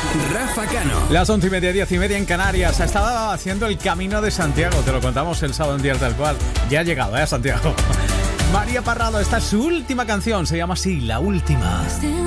Rafa Cano. Las 11:30, 10:30 en Canarias. Estaba haciendo el Camino de Santiago. Te lo contamos el sábado en Día Tal Cual. Ya ha llegado, a Santiago. María Parrado, esta es su última canción. Se llama así, La Última.